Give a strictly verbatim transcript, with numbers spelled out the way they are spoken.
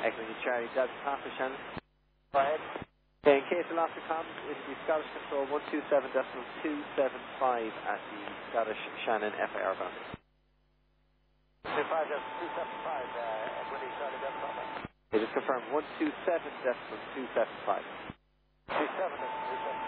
Echoing Charlie, Delta Papa Shannon. Go ahead. Okay, in case of loss of comms, it will be Scottish Control one two seven decimal two seven five at the Scottish Shannon F A R boundary. two five two seven five, uh, Equity Charlie Delta Papa. It is confirmed one two seven decimal two seven five. two seven decimal two seven five.